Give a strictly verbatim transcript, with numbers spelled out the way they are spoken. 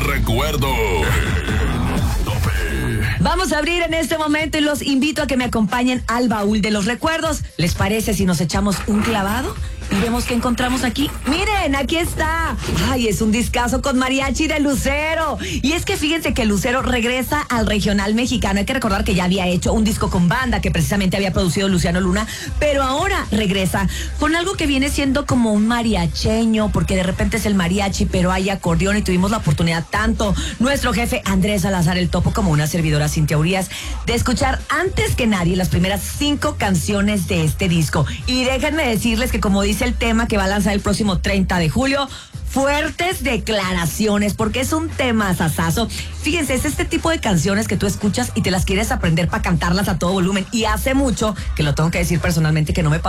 recuerdo. El tope. Vamos a abrir en este momento y los invito a que me acompañen al baúl de los recuerdos. ¿Les parece si nos echamos un clavado y vemos qué encontramos aquí? Miren, aquí está. Ay, es un discazo con mariachi de Lucero. Y es que fíjense que Lucero regresa al regional mexicano. Hay que recordar que ya había hecho un disco con banda que precisamente había producido Luciano Luna, pero ahora regresa con algo que viene siendo como un mariacheño, porque de repente es el mariachi, pero hay acordeón, y tuvimos la oportunidad tanto nuestro jefe Andrés Salazar el Topo como una servidora Cintia Urias de escuchar antes que nadie las primeras cinco canciones de este disco. Y déjenme decirles que, como dice el tema que va a lanzar el próximo treinta de julio, fuertes declaraciones, porque es un tema sasazo. Fíjense, es este tipo de canciones que tú escuchas y te las quieres aprender para cantarlas a todo volumen. Y hace mucho, que lo tengo que decir personalmente, que no me